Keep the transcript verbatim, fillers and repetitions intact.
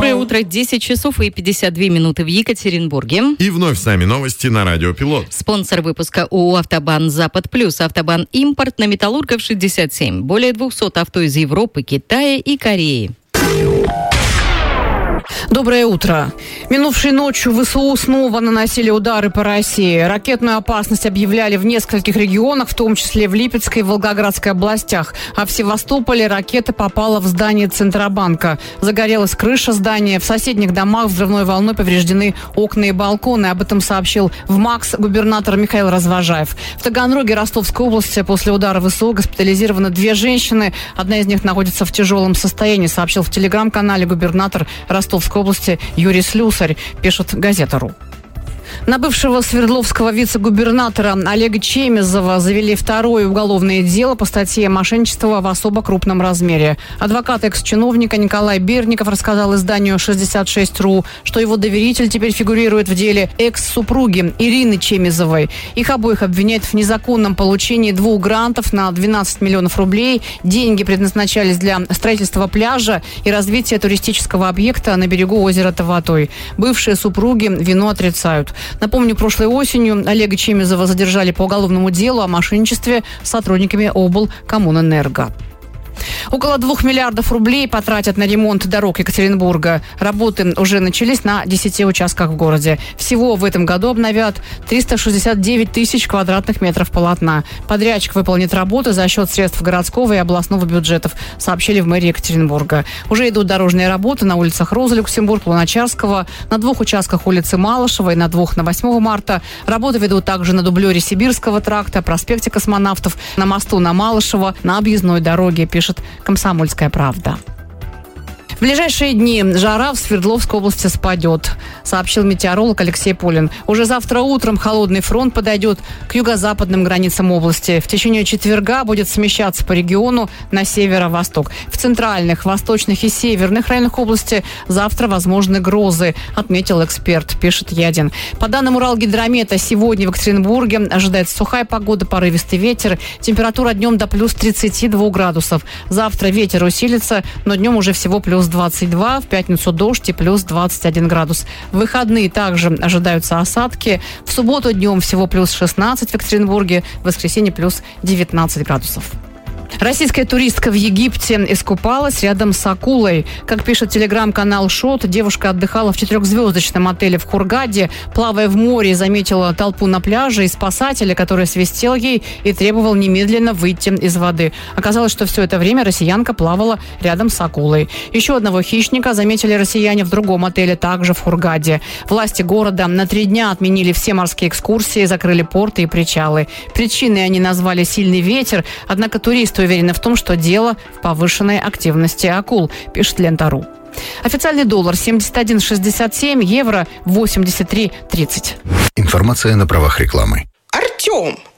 Доброе утро, десять часов и пятьдесят две минуты в Екатеринбурге. И вновь с нами новости на Радио Пилот. Спонсор выпуска ООО «Автобан Запад Плюс». «Автобан Импорт» на Металлургов шестьдесят семь. Более двухсот авто из Европы, Китая и Кореи. Доброе утро. Минувшей ночью ВСУ снова наносили удары по России. Ракетную опасность объявляли в нескольких регионах, в том числе в Липецкой и Волгоградской областях. А в Севастополе ракета попала в здание Центробанка. Загорелась крыша здания. В соседних домах взрывной волной повреждены окна и балконы. Об этом сообщил в МАКС губернатор Михаил Развожаев. В Таганроге Ростовской области после удара ВСУ госпитализированы две женщины. Одна из них находится в тяжелом состоянии, сообщил в телеграм-канале губернатор Ростовской области Юрий Слюсарь, пишет газета.ру. На бывшего Свердловского вице-губернатора Олега Чемезова завели второе уголовное дело по статье «Мошенничество в особо крупном размере». Адвокат экс-чиновника Николай Берников рассказал изданию шестьдесят шесть точка ру, что его доверитель теперь фигурирует в деле экс-супруги Ирины Чемезовой. Их обоих обвиняют в незаконном получении двух грантов на двенадцать миллионов рублей. Деньги предназначались для строительства пляжа и развития туристического объекта на берегу озера Таватой. Бывшие супруги вину отрицают. Напомню, прошлой осенью Олега Чемезова задержали по уголовному делу о мошенничестве с сотрудниками облкоммунэнерго. Около двух миллиардов рублей потратят на ремонт дорог Екатеринбурга. Работы уже начались на десяти участках в городе. Всего в этом году обновят триста шестьдесят девять тысяч квадратных метров полотна. Подрядчик выполнит работы за счет средств городского и областного бюджетов, сообщили в мэрии Екатеринбурга. Уже идут дорожные работы на улицах Розы Люксембург, Луначарского, на двух участках улицы Малышева и на двух на восьмого марта. Работы ведут также на дублере Сибирского тракта, проспекте Космонавтов, на мосту на Малышева, на объездной дороге, пишет «Комсомольская правда». В ближайшие дни жара в Свердловской области спадет, сообщил метеоролог Алексей Полин. Уже завтра утром холодный фронт подойдет к юго-западным границам области. В течение четверга будет смещаться по региону на северо-восток. В центральных, восточных и северных районах области завтра возможны грозы, отметил эксперт, пишет Ядин. По данным Уралгидромета, сегодня в Екатеринбурге ожидается сухая погода, порывистый ветер. Температура днем до плюс тридцати двух градусов. Завтра ветер усилится, но днем уже всего плюс двадцать два, в пятницу дождь и плюс двадцать один градус. В выходные также ожидаются осадки. В субботу днем всего плюс шестнадцать в Екатеринбурге, в воскресенье плюс девятнадцать градусов. Российская туристка в Египте искупалась рядом с акулой. Как пишет телеграм-канал Шот, девушка отдыхала в четырехзвездочном отеле в Хургаде. Плавая в море, заметила толпу на пляже и спасателя, который свистел ей и требовал немедленно выйти из воды. Оказалось, что все это время россиянка плавала рядом с акулой. Еще одного хищника заметили россияне в другом отеле, также в Хургаде. Власти города на три дня отменили все морские экскурсии, закрыли порты и причалы. Причиной они назвали сильный ветер, однако туристы уверены в том, что дело в повышенной активности акул, пишет Лента.ру. Официальный доллар семьдесят один шестьдесят семь, евро восемьдесят три тридцать. Информация на правах рекламы. Артем,